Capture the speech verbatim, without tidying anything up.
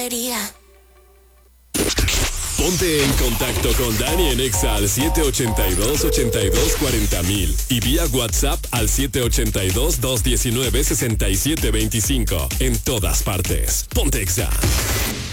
quería. Ponte en contacto con Dani en Exa al siete ochenta y dos, ochenta y dos, cuarenta mil y vía WhatsApp al siete ochenta y dos, doscientos diecinueve, sesenta y siete veinticinco. En todas partes. Ponte Exa.